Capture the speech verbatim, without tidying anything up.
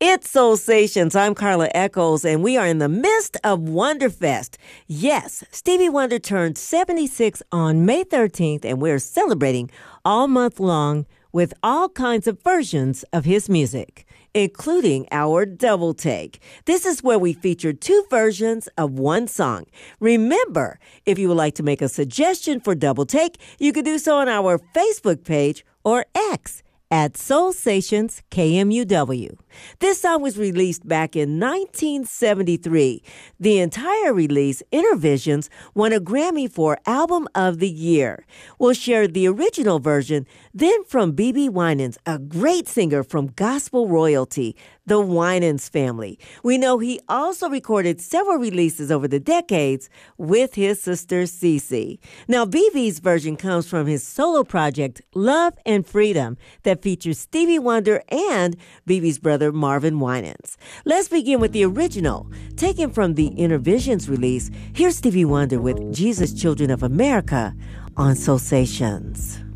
It's Soulsations. I'm Carla Echols, and we are in the midst of Wonderfest. Yes, Stevie Wonder turned seventy-six on May thirteenth, and we're celebrating all month long with all kinds of versions of his music, including our Double Take. This is where we feature two versions of one song. Remember, if you would like to make a suggestion for Double Take, you can do so on our Facebook page or X at Soulsations K M U W. This song was released back in nineteen seventy-three. The entire release, Intervisions, won a Grammy for Album of the Year. We'll share the original version, then from B B Winans, a great singer from gospel royalty, the Winans family. We know he also recorded several releases over the decades with his sister Cece. Now, B B's version comes from his solo project, Love and Freedom, that features Stevie Wonder and B B's brother Marvin Winans. Let's begin with the original. Taken from the Intervisions release, here's Stevie Wonder with Jesus Children of America on Soulsations.